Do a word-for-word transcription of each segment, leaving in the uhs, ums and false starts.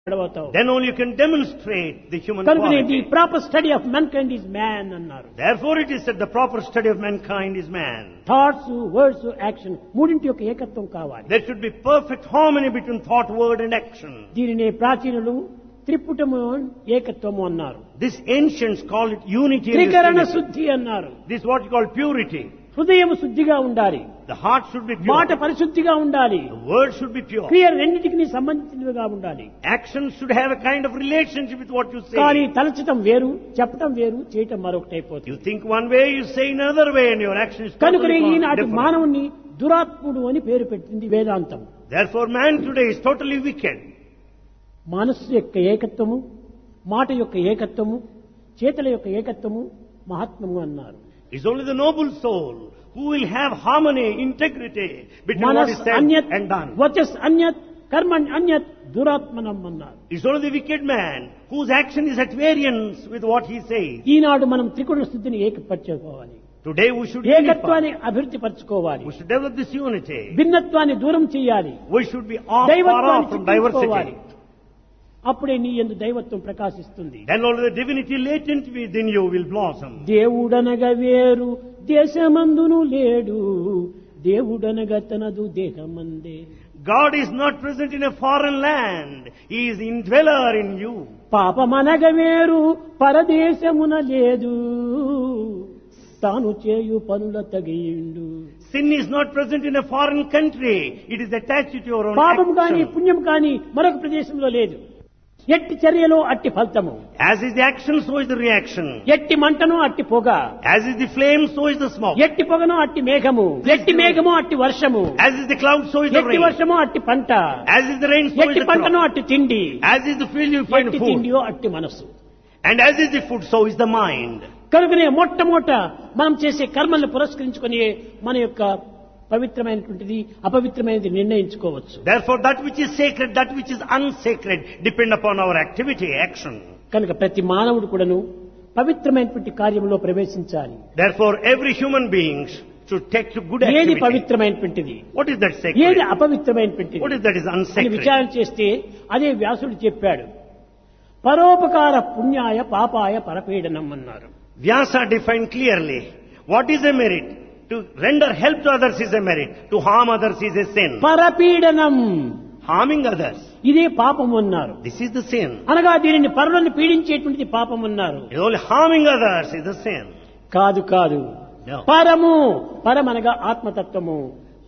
Then only you can demonstrate the human కనుకనే quality. the proper study of mankind is man అన్నారు. Therefore it is said the proper study of mankind is man. Thoughts words action మూడింటి యొక్క ఏకత్వం కావాలి. There should be perfect harmony between thought, word and action. దీనినే ప్రాచీనులు త్రిపుటము ఏకత్వము అన్నారు. This ancients call it unity and త్రికరణ unity. శుద్ధి అన్నారు. This is what you call purity. హృదయం శుద్ధిగా ఉండాలి, The heart should be మాట pure. పరిశుద్ధిగా ఉండాలి, The word should be pure. క్రియ రెండింటికి సంబంధించినవిగా ఉండాలి. Actions should have a kind of relationship with what you కానీ say. తలచటం వేరు, చెప్పటం వేరు, చేయటం మరొకటి అయిపోతుంది. You think one way, you say another way, and your action is కనుకనే totally ఈనాటి different. మానవుని దురాత్ముడు అని పేరు పెట్టింది వేదాంతం. Therefore man today is totally wicked. మనస్సు యొక్క ఏకత్వము, మాట యొక్క ఏకత్వము, చేతల యొక్క ఏకత్వము మహాత్మము అన్నారు. It's only the noble soul who will have harmony, integrity between what మనస్ is said అన్యత్, and done. వచస్ అన్యత్, కర్మణ్ అన్యత్, దురాత్మనం అన్నారు. It's only the wicked man whose action is at variance with what he says. ఈనాడు మనం త్రిగుణ స్థితిని ఏకపరచుకోవాలి, Today we should unify. ఏకత్వాన్ని అభివృద్ధి పరచుకోవాలి, We should develop this unity. భిన్నత్వాన్ని దూరం చేయాలి, We should be off, far దైవత్వాన్ని off from చిత్రించుకోవాలి. diversity. అప్పుడే నీ యందు దైవత్వం ప్రకాశిస్తుంది. Then only the divinity latent within you will blossom. దేవుడనగా వేరు దేశమందును లేడు, దేవుడనగా తనదు దేహమందే. God is not present in a foreign land. He is indweller in you. పాపమనగ వేరు పరదేశమున లేదు, తాను చేయు పనుల తగియిండు. Sin is not present in a foreign country. It is attached to your own పాపం కాని action. పుణ్యం కాని మరొక ప్రదేశంలో లేదు. ఎట్టి చర్యలో అట్టి ఫలితము, As is the action, so is the reaction. ఎట్టి మంటను అట్టి పొగ, As is the flame, so is the smoke. ఎట్టి పొగను అట్టి మేఘము, ఎట్టి మేఘము అట్టి వర్షము, As is the cloud, so is the ఎట్టి rain. వర్షము అట్టి పంట, As is the rain, so is ఎట్టి the పంటను crop. అట్టి తిండి, As is the field, you find ఎట్టి food. తిండియో అట్టి మనస్సు. And as is the food, so is the mind. కనుకనే మొట్టమొదట మనం చేసే కర్మల్ని పురస్కరించుకొని మన యొక్క పవిత్రమైనటువంటిది అపవిత్రమైనది నిర్ణయించుకోవచ్చు. Therefore, that which is sacred, that which is unsacred, depend upon our activity, action. కనుక ప్రతి మానవుడు కూడాను పవిత్రమైనటువంటి కార్యంలో ప్రవేశించాలి. Therefore, every human being should take to good ఏది activity. పవిత్రమైనటువంటిది, What is that ఏది sacred? అపవిత్రమైనటువంటిది What is that is అని unsacred? విచారణ చేస్తే అదే వ్యాసుడు చెప్పాడు. పరోపకార పుణ్యాయ పాపాయ పరపీడనం అన్నారు. Vyasa defined clearly what is a merit. To render help to others is a merit. To harm others is a sin. పరపీడనం Harming others, ఇదే పాపం అన్నారు. this is the sin. అనగా దీనిని పరులను పీడించేటువంటిది పాపం అన్నారు. Only harming others is the sin. కాదు కాదు, No. పరము, పరమనగా ఆత్మతత్వము.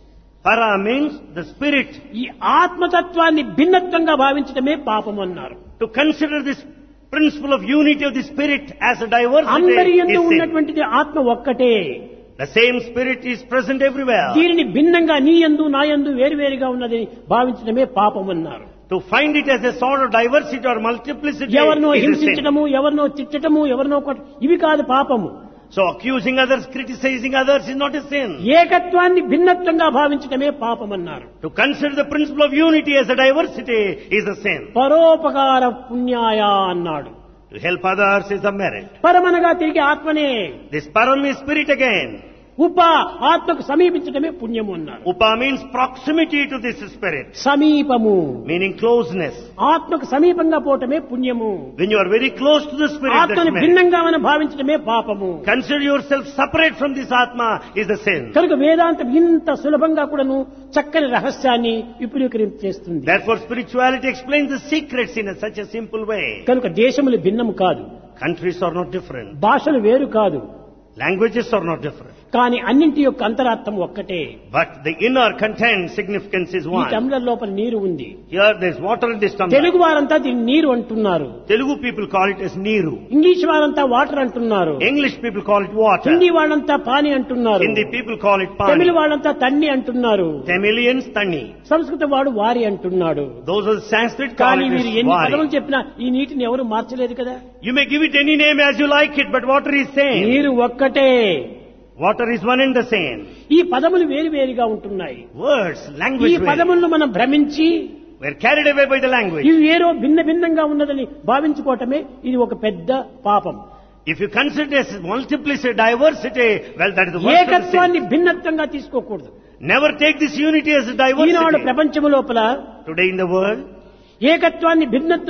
Para means the spirit. ఈ ఆత్మతత్వాన్ని భిన్నత్వంగా భావించడమే పాపం అన్నారు. To consider this principle of unity of the spirit as a diversity అందరి యందు is sin. ఉన్నటువంటిది ఆత్మ ఒక్కటే. The same spirit is present everywhere. దీనిని భిన్నంగా నీ యందు నా యందు వేరువేరుగా ఉన్నది భావించడమే పాపం అన్నారు. To find it as a sort of diversity or multiplicity ఎవరినో is a sin. హింసించడము, ఎవరినో తిట్టడము, ఎవరినో కొట్ట ఇవి కాదు పాపము. So accusing others, criticizing others is not a sin. ఏకత్వాన్ని భిన్నత్వంగా భావించడమే పాపం అన్నారు. To consider the principle of unity as a diversity is a sin. పరోపకార పుణ్యాయ అన్నాడు. To help others is a merit. పరమనగా తిరిగి ఆత్మనే. This param is spirit again. ఉప ఆత్మకు సమీపించడమే పుణ్యము అన్నారు. Upa means proximity to this spirit, సమీపము, meaning closeness. ఆత్మకు సమీపంగా పోవటమే పుణ్యము. When you are very close to the spirit, that's ఆత్మను merit. భిన్నంగా మనం భావించడమే పాపము. Consider yourself separate from this Atma is the sin. కనుక వేదాంతం ఇంత సులభంగా కూడాను చక్కని రహస్యాన్ని విపులీకరించేస్తుంది. Therefore spirituality explains the secrets in a, such a simple way. కనుక దేశములు భిన్నము కాదు, Countries are not different. భాషలు వేరు కాదు, Languages are not different. కానీ అన్నింటి యొక్క అంతరార్థం ఒక్కటే. But the inner content significance is ఈ one. టంబ్లర్ లోపల నీరు ఉంది. Here there is water in this tumbler. Telugu వారంతా దీన్ని నీరు అంటున్నారు, Telugu people call it as Neeru. English వారంతా వాటర్ అంటున్నారు, English people call it water. Hindi వాళ్ళంతా పాని అంటున్నారు, Hindi people call it Tamil Pani. వాళ్ళంతా తన్ని అంటున్నారు, Tamilians Tani. సంస్కృత వాడు వారి అంటున్నాడు. Those are Sanskrit call కానీ it మీరు as ఎన్ని పదములు Vari. చెప్పినా ఈ నీటిని ఎవరు మార్చలేదు కదా. You may give it any name as you like it, but water is same. నీరు ఒక్కటే. Water is one and the same. ఈ పదములు వేరు వేరుగా ఉంటున్నాయి. Words, ఈ language vary. పదములను మనం భ్రమించి We are carried away by the language. ఇవి వేరో భిన్న భిన్నంగా ఉన్నదని భావించుకోవటమే ఇది ఒక పెద్ద పాపం. If you consider this multiplicity, diversity, well, that is the worst of the sin. ఏకత్వాన్ని భిన్నత్వంగా తీసుకోకూడదు. Never take this unity as a Eenadu diversity. ప్రపంచం లోపల Today in the world, ఏకత్వాన్ని భిన్నత్వం